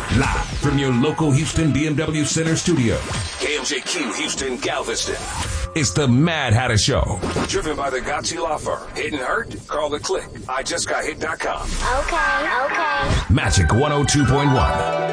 Live from your local Houston BMW Center studio. KMJQ Houston Galveston. It's the Mad Hatter Show. Driven by the Gotchi Law Firm. Hit and hurt? Call the click. IJustGotHit.com. Okay. Magic 102.1.